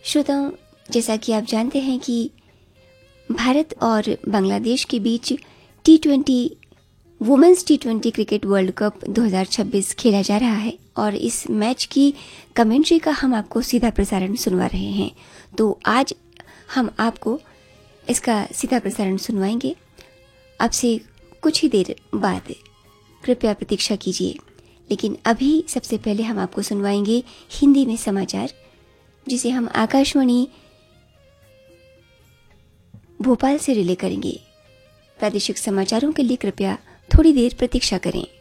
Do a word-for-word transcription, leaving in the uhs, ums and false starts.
श्रोताओं, जैसा कि आप जानते हैं कि भारत और बांग्लादेश के बीच T twenty women's T twenty cricket world cup दो हज़ार छब्बीस खेला जा रहा है और इस मैच की कमेंट्री का हम आपको सीधा प्रसारण सुनवा रहे हैं। तो आज हम आपको इसका सीधा प्रसारण सुनवाएंगे। अब से कुछ ही देर बाद कृपया प्रतीक्षा कीजिए, लेकिन अभी सबसे पहले हम आपको सुनवाएंगे हिंदी में समाचार, जिसे हम आकाशवाणी भोपाल से रिले करेंगे। प्रादेशिक समाचारों के लिए कृपया थोड़ी देर प्रतीक्षा करें।